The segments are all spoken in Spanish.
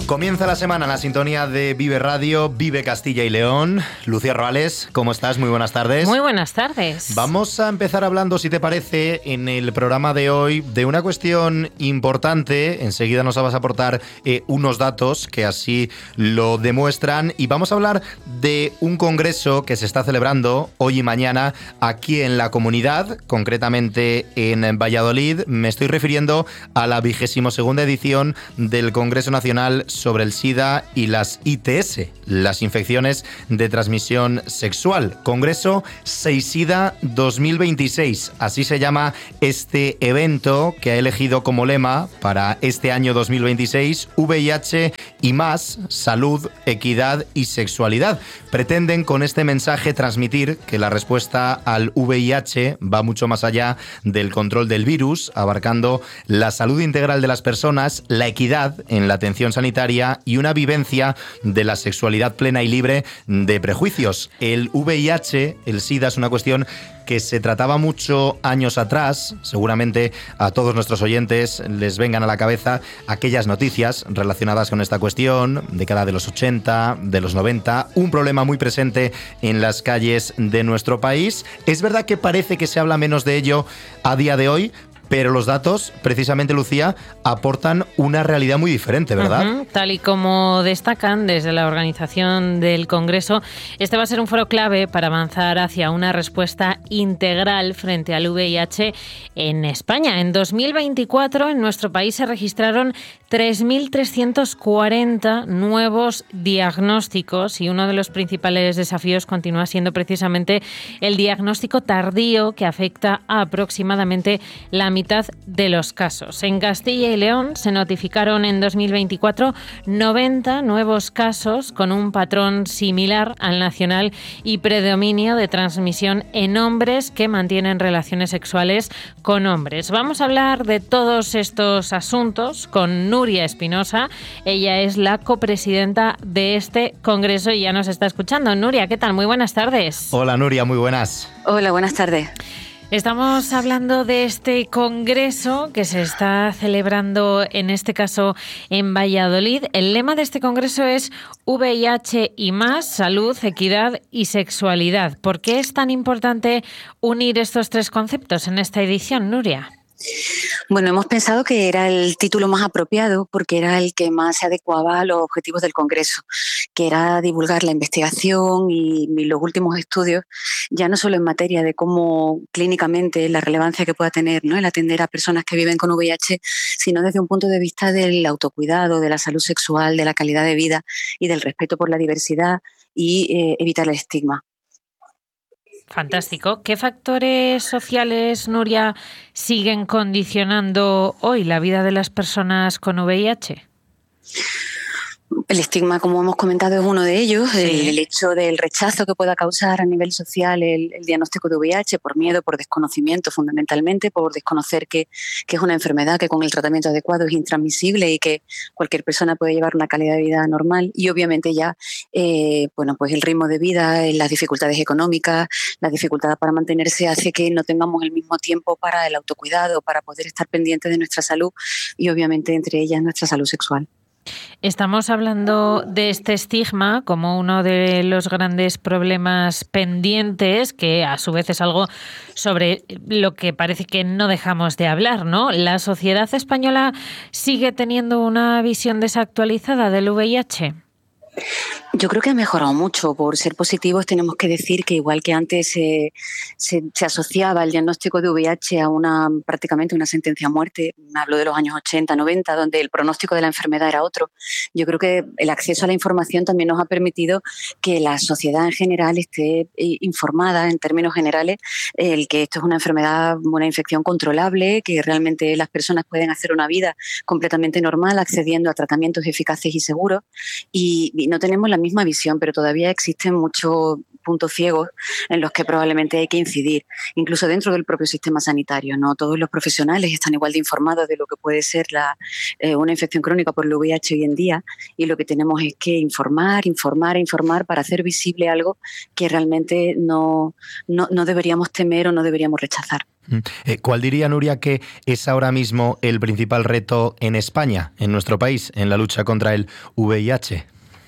Comienza la semana en la sintonía de Vive Radio, Vive Castilla y León. Lucía Roales, ¿cómo estás? Muy buenas tardes. Muy buenas tardes. Vamos a empezar hablando, si te parece, en el programa de hoy de una cuestión importante. Enseguida nos vas a aportar unos datos que así lo demuestran. Y vamos a hablar de un congreso que se está celebrando hoy y mañana aquí en la comunidad, concretamente en Valladolid. Me estoy refiriendo a la 22ª edición del Congreso Nacional sobre el SIDA y las ITS, las infecciones de transmisión sexual. Congreso SEISIDA 2026, así se llama este evento que ha elegido como lema para este año 2026 VIH y más, salud, equidad y sexualidad. Pretenden con este mensaje transmitir que la respuesta al VIH va mucho más allá del control del virus, abarcando la salud integral de las personas, la equidad en la atención sanitaria y una vivencia de la sexualidad plena y libre de prejuicios. El VIH, el SIDA, es una cuestión que se trataba mucho años atrás. Seguramente a todos nuestros oyentes les vengan a la cabeza aquellas noticias relacionadas con esta cuestión, década de los 80, de los 90, un problema muy presente en las calles de nuestro país. Es verdad que parece que se habla menos de ello a día de hoy, pero los datos, precisamente, Lucía, aportan una realidad muy diferente, ¿verdad? Tal y como destacan desde la organización del Congreso, este va a ser un foro clave para avanzar hacia una respuesta integral frente al VIH en España. En 2024, en nuestro país se registraron 3.340 nuevos diagnósticos y uno de los principales desafíos continúa siendo precisamente el diagnóstico tardío, que afecta a aproximadamente la mitad de los casos. En Castilla y León se notificaron en 2024 90 nuevos casos con un patrón similar al nacional y predominio de transmisión en hombres que mantienen relaciones sexuales con hombres. Vamos a hablar de todos estos asuntos con Nuria Espinosa. Ella es la copresidenta de este congreso y ya nos está escuchando. Nuria, ¿qué tal? Muy buenas tardes. Hola, Nuria, muy buenas. Hola, buenas tardes. Estamos hablando de este congreso que se está celebrando, en este caso, en Valladolid. El lema de este congreso es VIH y más, salud, equidad y sexualidad. ¿Por qué es tan importante unir estos tres conceptos en esta edición, Nuria? Bueno, hemos pensado que era el título más apropiado porque era el que más se adecuaba a los objetivos del Congreso, que era divulgar la investigación y los últimos estudios, ya no solo en materia de cómo clínicamente la relevancia que pueda tener, ¿no?, el atender a personas que viven con VIH, sino desde un punto de vista del autocuidado, de la salud sexual, de la calidad de vida y del respeto por la diversidad y evitar el estigma. Fantástico. ¿Qué factores sociales, Nuria, siguen condicionando hoy la vida de las personas con VIH? El estigma, como hemos comentado, es uno de ellos. Sí. El hecho del rechazo que pueda causar a nivel social el diagnóstico de VIH por miedo, por desconocimiento fundamentalmente, por desconocer que es una enfermedad que con el tratamiento adecuado es intransmisible y que cualquier persona puede llevar una calidad de vida normal. Y obviamente ya pues el ritmo de vida, las dificultades económicas, la dificultad para mantenerse hace que no tengamos el mismo tiempo para el autocuidado, para poder estar pendientes de nuestra salud y obviamente entre ellas nuestra salud sexual. Estamos hablando de este estigma como uno de los grandes problemas pendientes, que a su vez es algo sobre lo que parece que no dejamos de hablar, ¿no? ¿La sociedad española sigue teniendo una visión desactualizada del VIH? Yo creo que ha mejorado mucho. Por ser positivos tenemos que decir que igual que antes se asociaba el diagnóstico de VIH a prácticamente una sentencia a muerte, hablo de los años 80, 90, donde el pronóstico de la enfermedad era otro. Yo creo que el acceso a la información también nos ha permitido que la sociedad en general esté informada en términos generales, el que esto es una enfermedad, una infección controlable, que realmente las personas pueden hacer una vida completamente normal accediendo a tratamientos eficaces y seguros, y no tenemos la misma visión, pero todavía existen muchos puntos ciegos en los que probablemente hay que incidir, incluso dentro del propio sistema sanitario. No todos los profesionales están igual de informados de lo que puede ser una infección crónica por el VIH hoy en día, y lo que tenemos es que informar para hacer visible algo que realmente no deberíamos temer o no deberíamos rechazar. ¿Cuál diría, Nuria, que es ahora mismo el principal reto en España, en nuestro país, en la lucha contra el VIH?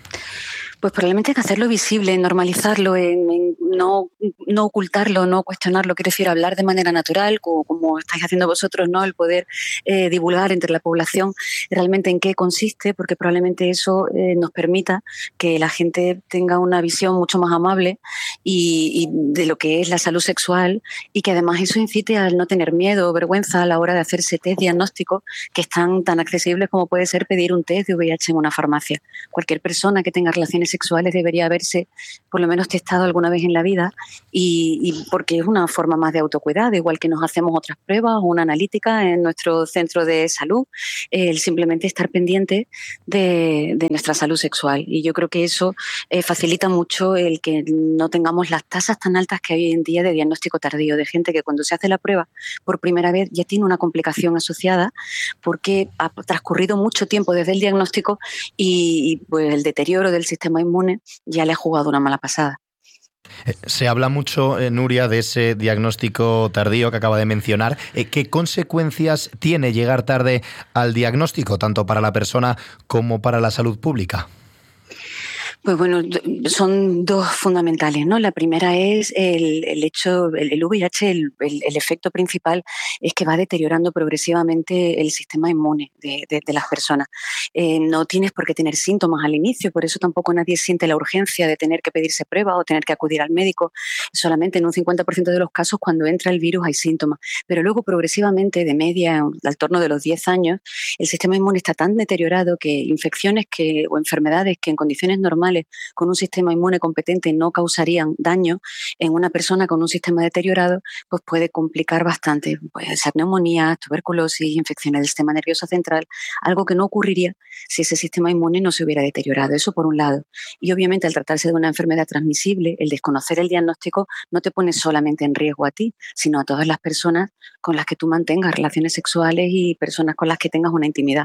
Pues probablemente hay que hacerlo visible, normalizarlo, en no ocultarlo, no cuestionarlo. Quiero decir, hablar de manera natural, como estáis haciendo vosotros, ¿no? El poder divulgar entre la población realmente en qué consiste, porque probablemente eso nos permita que la gente tenga una visión mucho más amable y de lo que es la salud sexual, y que además eso incite al no tener miedo o vergüenza a la hora de hacerse test diagnósticos que están tan accesibles como puede ser pedir un test de VIH en una farmacia. Cualquier persona que tenga relaciones sexuales debería haberse por lo menos testado alguna vez en la vida, y porque es una forma más de autocuidado, igual que nos hacemos otras pruebas o una analítica en nuestro centro de salud, el simplemente estar pendiente de nuestra salud sexual. Y yo creo que eso facilita mucho el que no tengamos las tasas tan altas que hay hoy en día de diagnóstico tardío, de gente que cuando se hace la prueba por primera vez ya tiene una complicación asociada porque ha transcurrido mucho tiempo desde el diagnóstico y pues el deterioro del sistema inmune ya le ha jugado una mala pasada. Se habla mucho, Nuria, de ese diagnóstico tardío que acaba de mencionar. ¿Qué consecuencias tiene llegar tarde al diagnóstico, tanto para la persona como para la salud pública? Pues bueno, son dos fundamentales, ¿no? La primera es el hecho, el VIH, el efecto principal es que va deteriorando progresivamente el sistema inmune de las personas. No tienes por qué tener síntomas al inicio, por eso tampoco nadie siente la urgencia de tener que pedirse pruebas o tener que acudir al médico. Solamente en un 50% de los casos, cuando entra el virus, hay síntomas. Pero luego, progresivamente, de media, al torno de los 10 años, el sistema inmune está tan deteriorado que infecciones o enfermedades que en condiciones normales con un sistema inmune competente no causarían daño, en una persona con un sistema deteriorado pues puede complicar bastante. Puede ser neumonía, tuberculosis, infecciones del sistema nervioso central, algo que no ocurriría si ese sistema inmune no se hubiera deteriorado. Eso por un lado. Y obviamente, al tratarse de una enfermedad transmisible, el desconocer el diagnóstico no te pone solamente en riesgo a ti, sino a todas las personas con las que tú mantengas relaciones sexuales y personas con las que tengas una intimidad.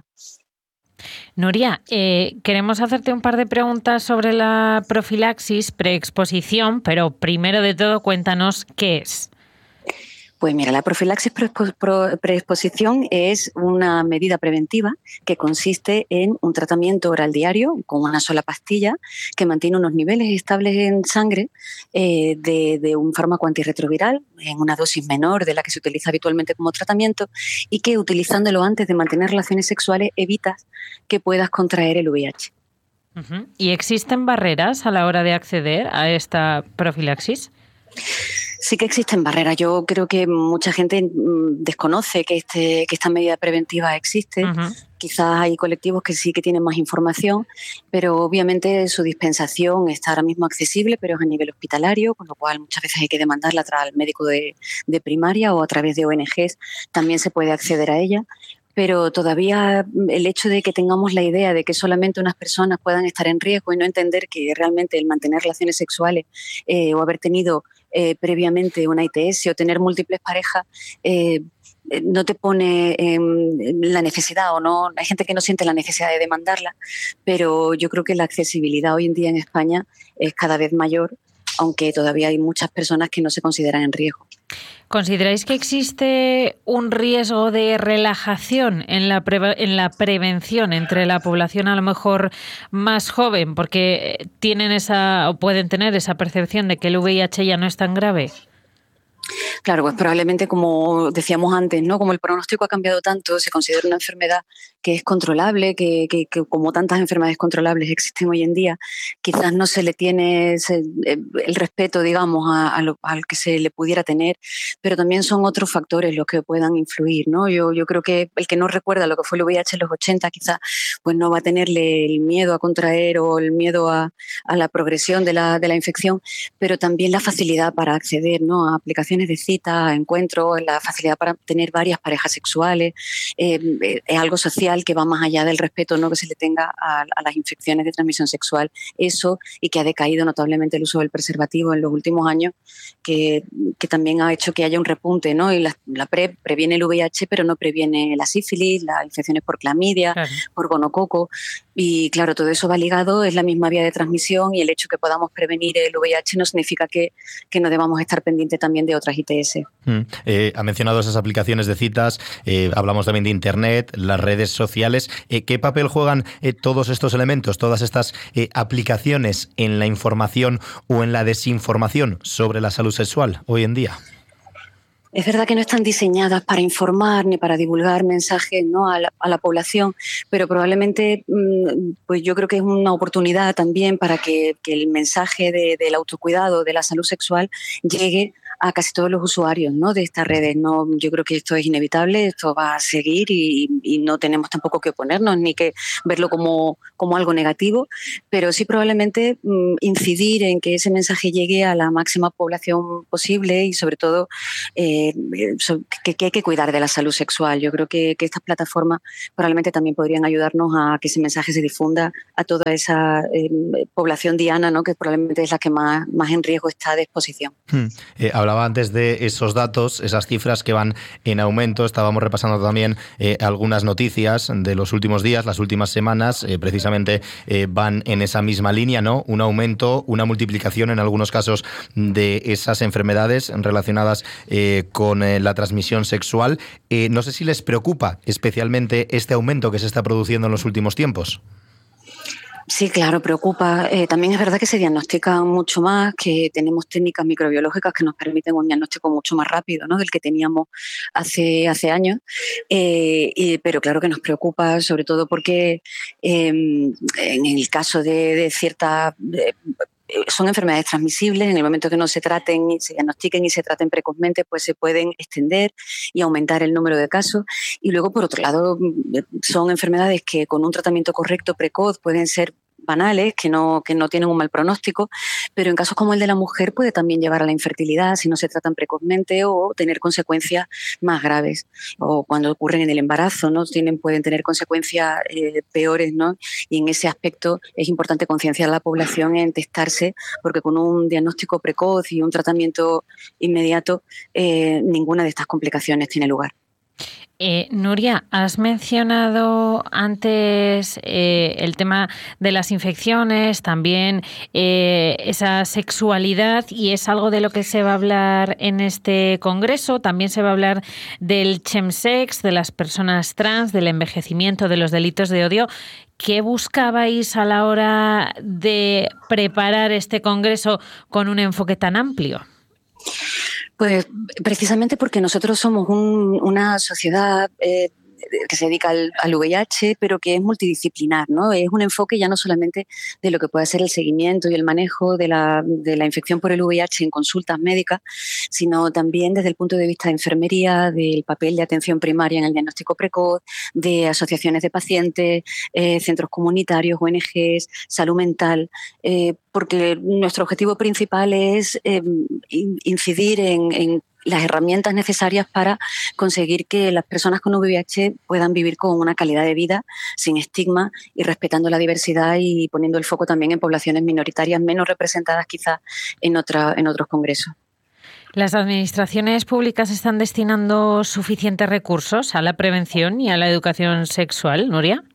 Nuria, queremos hacerte un par de preguntas sobre la profilaxis preexposición, pero primero de todo cuéntanos qué es. Pues mira, la profilaxis preexposición es una medida preventiva que consiste en un tratamiento oral diario con una sola pastilla que mantiene unos niveles estables en sangre de un fármaco antirretroviral en una dosis menor de la que se utiliza habitualmente como tratamiento, y que, utilizándolo antes de mantener relaciones sexuales, evitas que puedas contraer el VIH. Uh-huh. ¿Y existen barreras a la hora de acceder a esta profilaxis? Sí que existen barreras. Yo creo que mucha gente desconoce que esta medida preventiva existe. Uh-huh. Quizás hay colectivos que sí que tienen más información, pero obviamente su dispensación está ahora mismo accesible, pero es a nivel hospitalario, con lo cual muchas veces hay que demandarla al médico de primaria, o a través de ONGs también se puede acceder a ella. Pero todavía el hecho de que tengamos la idea de que solamente unas personas puedan estar en riesgo y no entender que realmente el mantener relaciones sexuales o haber tenido previamente una ITS o tener múltiples parejas no te pone la necesidad, o no, hay gente que no siente la necesidad de demandarla, pero yo creo que la accesibilidad hoy en día en España es cada vez mayor, aunque todavía hay muchas personas que no se consideran en riesgo. ¿Consideráis que existe un riesgo de relajación en la prevención entre la población a lo mejor más joven, porque tienen o pueden tener esa percepción de que el VIH ya no es tan grave? Claro, pues probablemente, como decíamos antes, ¿no? Como el pronóstico ha cambiado tanto, se considera una enfermedad que es controlable, que como tantas enfermedades controlables existen hoy en día, quizás no se le tiene el respeto, digamos, al que se le pudiera tener, pero también son otros factores los que puedan influir, ¿no? Yo creo que el que no recuerda lo que fue el VIH en los 80 quizás pues no va a tenerle el miedo a contraer o el miedo a la progresión de la infección, pero también la facilidad para acceder, ¿no?, a aplicaciones de citas, encuentros, la facilidad para tener varias parejas sexuales. Es algo social que va más allá del respeto, ¿no?, que se le tenga a las infecciones de transmisión sexual. Eso, y que ha decaído notablemente el uso del preservativo en los últimos años, que también ha hecho que haya un repunte, ¿no? Y la PrEP previene el VIH, pero no previene la sífilis, las infecciones por clamidia, claro, por gonococo. Y claro, todo eso va ligado, es la misma vía de transmisión, y el hecho que podamos prevenir el VIH no significa que no debamos estar pendientes también de otras ITS. Ha mencionado esas aplicaciones de citas, hablamos también de Internet, las redes sociales. ¿Qué papel juegan todos estos elementos, todas estas aplicaciones en la información o en la desinformación sobre la salud sexual hoy en día? Es verdad que no están diseñadas para informar ni para divulgar mensajes, ¿no?, a la población, pero probablemente pues yo creo que es una oportunidad también para que el mensaje del autocuidado, de la salud sexual, llegue a casi todos los usuarios, ¿no?, de estas redes. No, yo creo que esto es inevitable, esto va a seguir y no tenemos tampoco que oponernos ni que verlo como algo negativo, pero sí probablemente incidir en que ese mensaje llegue a la máxima población posible, y sobre todo que hay que cuidar de la salud sexual. Yo creo que estas plataformas probablemente también podrían ayudarnos a que ese mensaje se difunda a toda esa población diana, ¿no?, que probablemente es la que más en riesgo está de exposición. Hablaba antes de esos datos, esas cifras que van en aumento. Estábamos repasando también algunas noticias de los últimos días, las últimas semanas, precisamente van en esa misma línea, ¿no? Un aumento, una multiplicación en algunos casos de esas enfermedades relacionadas con la transmisión sexual. No sé si les preocupa especialmente este aumento que se está produciendo en los últimos tiempos. Sí, claro, preocupa. También es verdad que se diagnostican mucho más, que tenemos técnicas microbiológicas que nos permiten un diagnóstico mucho más rápido, ¿no?, del que teníamos hace años. Pero claro que nos preocupa, sobre todo porque en el caso de ciertas... son enfermedades transmisibles. En el momento que no se traten, se diagnostiquen y se traten precozmente, pues se pueden extender y aumentar el número de casos. Y luego, por otro lado, son enfermedades que con un tratamiento correcto, precoz, pueden ser banales, que no tienen un mal pronóstico, pero en casos como el de la mujer puede también llevar a la infertilidad si no se tratan precozmente, o tener consecuencias más graves. O cuando ocurren en el embarazo, ¿no?, pueden tener consecuencias peores, ¿no? Y en ese aspecto es importante concienciar a la población en testarse, porque con un diagnóstico precoz y un tratamiento inmediato, ninguna de estas complicaciones tiene lugar. Nuria, has mencionado antes el tema de las infecciones, también esa sexualidad, y es algo de lo que se va a hablar en este congreso. También se va a hablar del chemsex, de las personas trans, del envejecimiento, de los delitos de odio. ¿Qué buscabais a la hora de preparar este congreso con un enfoque tan amplio? Pues precisamente porque nosotros somos una sociedad que se dedica al VIH, pero que es multidisciplinar, ¿no? Es un enfoque ya no solamente de lo que puede ser el seguimiento y el manejo de la infección por el VIH en consultas médicas, sino también desde el punto de vista de enfermería, del papel de atención primaria en el diagnóstico precoz, de asociaciones de pacientes, centros comunitarios, ONGs, salud mental, porque nuestro objetivo principal es incidir en las herramientas necesarias para conseguir que las personas con VIH puedan vivir con una calidad de vida sin estigma y respetando la diversidad, y poniendo el foco también en poblaciones minoritarias menos representadas quizás en otros congresos. ¿Las administraciones públicas están destinando suficientes recursos a la prevención y a la educación sexual, Nuria?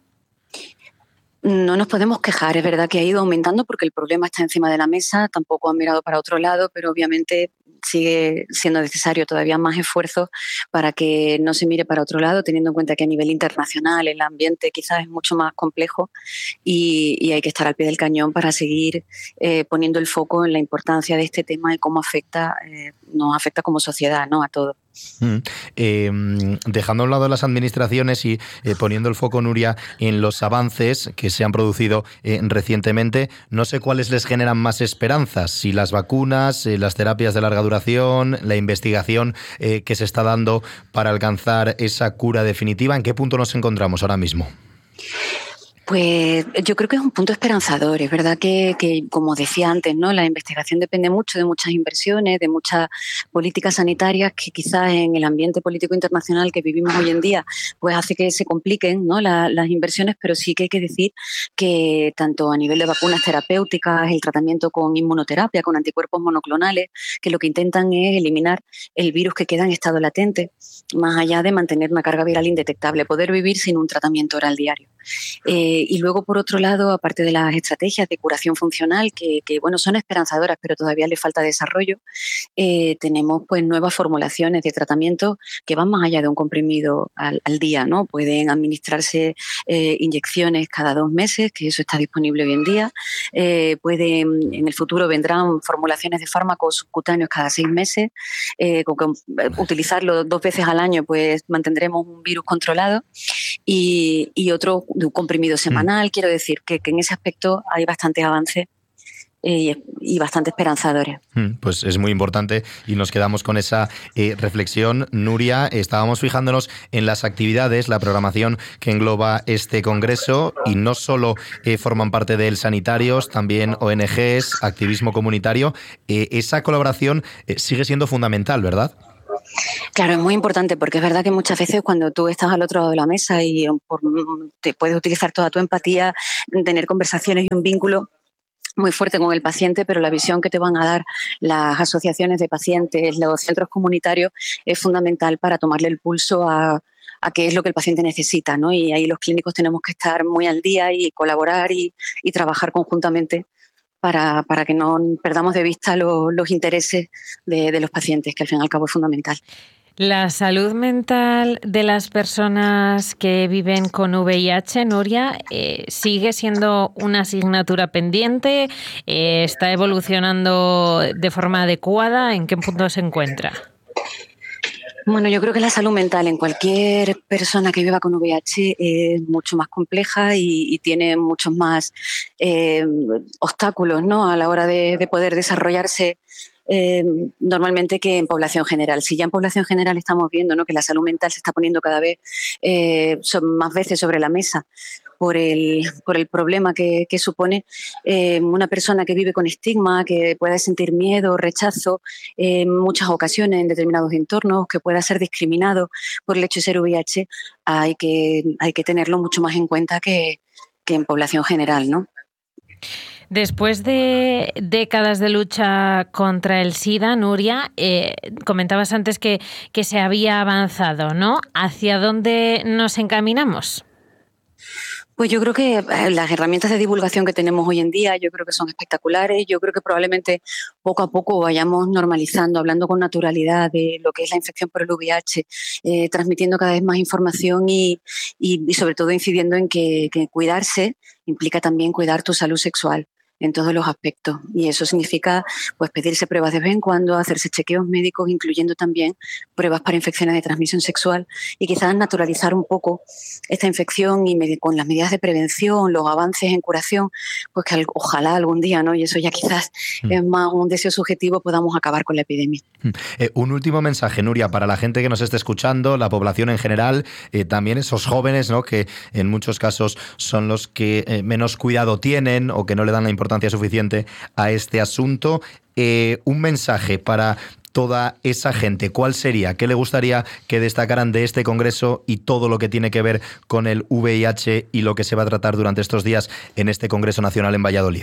No nos podemos quejar, es verdad que ha ido aumentando porque el problema está encima de la mesa, tampoco han mirado para otro lado, pero obviamente sigue siendo necesario todavía más esfuerzo para que no se mire para otro lado, teniendo en cuenta que a nivel internacional el ambiente quizás es mucho más complejo, y hay que estar al pie del cañón para seguir poniendo el foco en la importancia de este tema y cómo nos afecta como sociedad, ¿no?, a todos. Dejando a un lado las administraciones y poniendo el foco, Nuria, en los avances que se han producido recientemente, no sé cuáles les generan más esperanzas, si las vacunas, las terapias de larga duración, la investigación que se está dando para alcanzar esa cura definitiva. ¿En qué punto nos encontramos ahora mismo? Pues yo creo que es un punto esperanzador. Es verdad que, como decía antes, ¿no? La investigación depende mucho de muchas inversiones, de muchas políticas sanitarias que quizás en el ambiente político internacional que vivimos hoy en día pues hace que se compliquen, ¿no? Las inversiones, pero sí que hay que decir que tanto a nivel de vacunas terapéuticas, el tratamiento con inmunoterapia, con anticuerpos monoclonales, que lo que intentan es eliminar el virus que queda en estado latente, más allá de mantener una carga viral indetectable, poder vivir sin un tratamiento oral diario. Y luego, por otro lado, aparte de las estrategias de curación funcional, que bueno, son esperanzadoras, pero todavía le falta desarrollo, tenemos pues nuevas formulaciones de tratamiento que van más allá de un comprimido al día, ¿no? Pueden administrarse inyecciones cada 2 meses, que eso está disponible hoy en día. En el futuro vendrán formulaciones de fármacos subcutáneos cada 6 meses. Con utilizarlo 2 veces al año, pues mantendremos un virus controlado. Y otro comprimido semanal. Quiero decir que en ese aspecto hay bastantes avances y bastante esperanzadores. Pues es muy importante y nos quedamos con esa reflexión. Nuria, estábamos fijándonos en las actividades, la programación que engloba este congreso, y no solo forman parte de él sanitarios, también ONGs, activismo comunitario. Esa colaboración sigue siendo fundamental, ¿verdad? Claro, es muy importante, porque es verdad que muchas veces cuando tú estás al otro lado de la mesa y te puedes utilizar toda tu empatía, tener conversaciones y un vínculo muy fuerte con el paciente, pero la visión que te van a dar las asociaciones de pacientes, los centros comunitarios, es fundamental para tomarle el pulso a qué es lo que el paciente necesita, ¿no? Y ahí los clínicos tenemos que estar muy al día y colaborar y trabajar conjuntamente para que no perdamos de vista los intereses de los pacientes, que al fin y al cabo es fundamental. La salud mental de las personas que viven con VIH, Nuria, ¿sigue siendo una asignatura pendiente? ¿Está evolucionando de forma adecuada? ¿En qué punto se encuentra? Bueno, yo creo que la salud mental en cualquier persona que viva con VIH es mucho más compleja y tiene muchos más obstáculos, ¿no? A la hora de poder desarrollarse normalmente que en población general. Si ya en población general estamos viendo, ¿no?, que la salud mental se está poniendo cada vez más veces sobre la mesa por el problema que supone una persona que vive con estigma, que pueda sentir miedo, rechazo en muchas ocasiones en determinados entornos, que pueda ser discriminado por el hecho de ser VIH, hay que tenerlo mucho más en cuenta que en población general, ¿no? Después de décadas de lucha contra el SIDA, Nuria, comentabas antes que se había avanzado, ¿no? ¿Hacia dónde nos encaminamos? Pues yo creo que las herramientas de divulgación que tenemos hoy en día, yo creo que son espectaculares. Yo creo que probablemente poco a poco vayamos normalizando, hablando con naturalidad de lo que es la infección por el VIH, transmitiendo cada vez más información y sobre todo incidiendo en que cuidarse implica también cuidar tu salud sexual en todos los aspectos, y eso significa pues pedirse pruebas de vez en cuando, hacerse chequeos médicos, incluyendo también pruebas para infecciones de transmisión sexual, y quizás naturalizar un poco esta infección y con las medidas de prevención, los avances en curación, pues que ojalá algún día, ¿no?, y eso ya quizás es más un deseo subjetivo, podamos acabar con la epidemia. Un último mensaje, Nuria, para la gente que nos esté escuchando, la población en general, también esos jóvenes, ¿no?, que en muchos casos son los que menos cuidado tienen o que no le dan la importancia suficiente a este asunto. Un mensaje para toda esa gente, ¿cuál sería? ¿Qué le gustaría que destacaran de este congreso y todo lo que tiene que ver con el VIH y lo que se va a tratar durante estos días en este Congreso Nacional en Valladolid?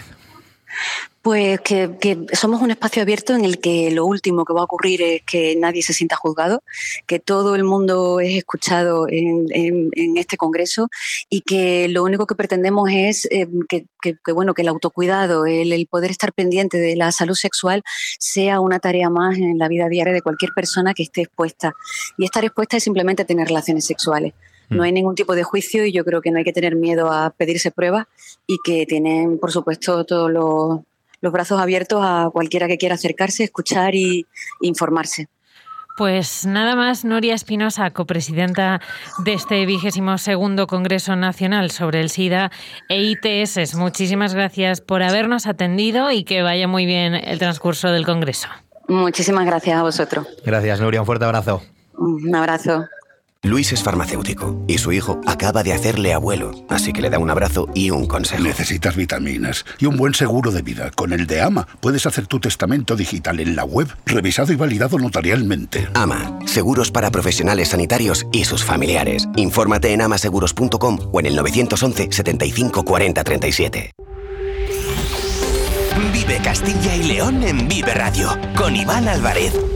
Pues que somos un espacio abierto en el que lo último que va a ocurrir es que nadie se sienta juzgado, que todo el mundo es escuchado en este congreso, y que lo único que pretendemos es que el autocuidado, el poder estar pendiente de la salud sexual sea una tarea más en la vida diaria de cualquier persona que esté expuesta. Y estar expuesta es simplemente tener relaciones sexuales. No hay ningún tipo de juicio, y yo creo que no hay que tener miedo a pedirse pruebas, y que tienen, por supuesto, todos los brazos abiertos a cualquiera que quiera acercarse, escuchar y informarse. Pues nada más, Nuria Espinosa, copresidenta de este 22º Congreso Nacional sobre el SIDA e ITS. Muchísimas gracias por habernos atendido y que vaya muy bien el transcurso del Congreso. Muchísimas gracias a vosotros. Gracias, Nuria. Un fuerte abrazo. Un abrazo. Luis es farmacéutico y su hijo acaba de hacerle abuelo, así que le da un abrazo y un consejo. Necesitas vitaminas y un buen seguro de vida. Con el de AMA puedes hacer tu testamento digital en la web, revisado y validado notarialmente. AMA, seguros para profesionales sanitarios y sus familiares. Infórmate en amaseguros.com o en el 911 75 40 37. Vive Castilla y León en Vive Radio, con Iván Álvarez.